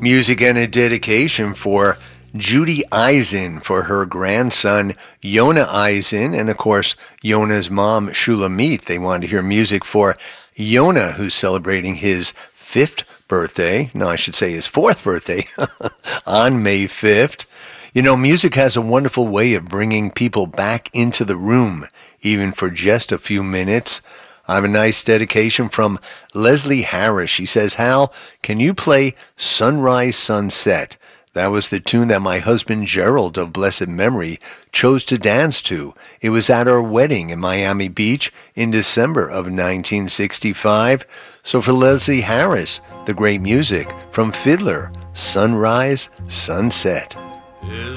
Music and a dedication for Judy Eisen for her grandson Yonah Eisen, and of course Yonah's mom Shulamit. They wanted to hear music for Yonah, who's celebrating his fifth birthday. No, I should say his fourth birthday on May 5th. You know, music has a wonderful way of bringing people back into the room, even for just a few minutes. I have a nice dedication from Leslie Harris. She says, Hal, can you play Sunrise Sunset? That was the tune that my husband Gerald of blessed memory chose to dance to. It was at our wedding in Miami Beach in December of 1965. So for Leslie Harris, the great music from Fiddler, Sunrise Sunset.